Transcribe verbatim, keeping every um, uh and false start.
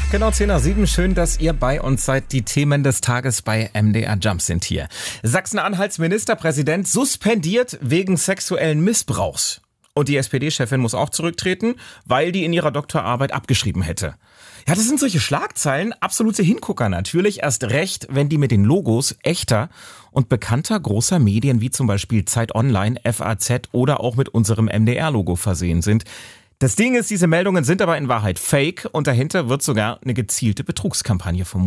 Genau zehn nach sieben. Schön, dass ihr bei uns seid. Die Themen des Tages bei M D R Jump sind hier. Sachsen-Anhalts Ministerpräsident suspendiert wegen sexuellen Missbrauchs. Und die S P D-Chefin muss auch zurücktreten, weil die in ihrer Doktorarbeit abgeschrieben hätte. Ja, das sind solche Schlagzeilen, absolute Hingucker natürlich. Erst recht, wenn die mit den Logos echter und bekannter großer Medien wie zum Beispiel Zeit Online, F A Z oder auch mit unserem M D R-Logo versehen sind. Das Ding ist, diese Meldungen sind aber in Wahrheit fake und dahinter wird sogar eine gezielte Betrugskampagne vermutet.